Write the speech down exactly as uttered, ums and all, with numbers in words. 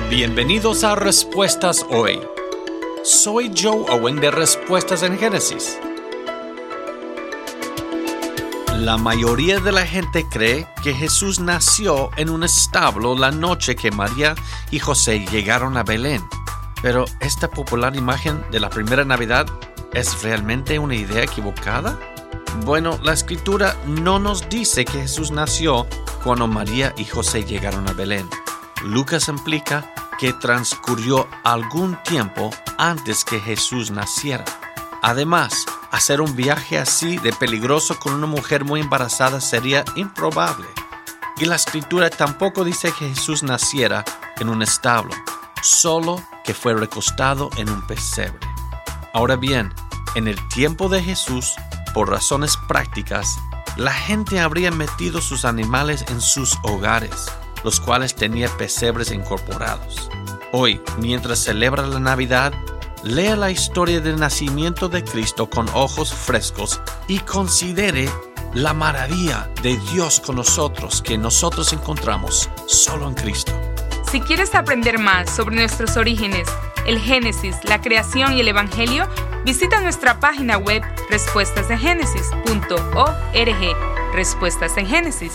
Bienvenidos a Respuestas Hoy. Soy Joe Owen de Respuestas en Génesis. La mayoría de la gente cree que Jesús nació en un establo la noche que María y José llegaron a Belén. Pero esta popular imagen de la primera Navidad ¿es realmente una idea equivocada? Bueno, la Escritura no nos dice que Jesús nació cuando María y José llegaron a Belén. Lucas implica que transcurrió algún tiempo antes que Jesús naciera. Además, hacer un viaje así de peligroso con una mujer muy embarazada sería improbable. Y la Escritura tampoco dice que Jesús naciera en un establo, solo que fue recostado en un pesebre. Ahora bien, en el tiempo de Jesús, por razones prácticas, la gente habría metido sus animales en sus hogares, los cuales tenían pesebres incorporados. Hoy, mientras celebra la Navidad, lea la historia del nacimiento de Cristo con ojos frescos y considere la maravilla de Dios con nosotros que nosotros encontramos solo en Cristo. Si quieres aprender más sobre nuestros orígenes, el Génesis, la creación y el Evangelio, visita nuestra página web respuestas en génesis punto org. Respuestas en Génesis.